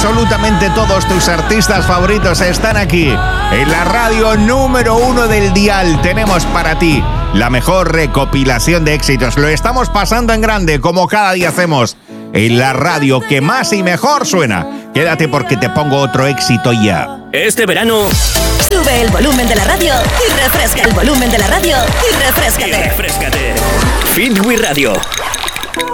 absolutamente todos tus artistas favoritos están aquí. En la radio número 1 del dial tenemos para ti la mejor recopilación de éxitos. Lo estamos pasando en grande, como cada día hacemos, en la radio que más y mejor suena. Quédate porque te pongo otro éxito ya. Este verano, sube el volumen de la radio y refresca el volumen de la radio y refréscate. Fit with Radio.